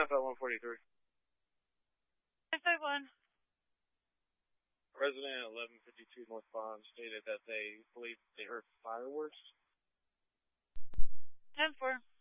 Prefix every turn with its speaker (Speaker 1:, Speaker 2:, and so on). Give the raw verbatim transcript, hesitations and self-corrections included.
Speaker 1: F L one forty-three.
Speaker 2: five five one.
Speaker 1: Resident at eleven fifty-two North Bond stated that they believe they heard fireworks.
Speaker 2: ten four.